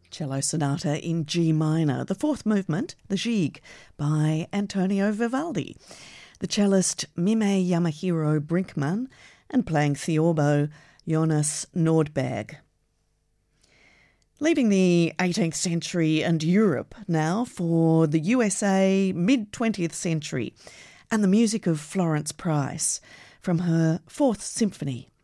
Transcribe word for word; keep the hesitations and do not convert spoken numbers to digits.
Cello Sonata in G minor, the fourth movement, the Gigue, by Antonio Vivaldi. The cellist Mime Yamahiro Brinkmann, and playing theorbo, Jonas Nordberg. Leaving the eighteenth century and Europe now for the U S A mid-twentieth century and the music of Florence Price from her Fourth Symphony.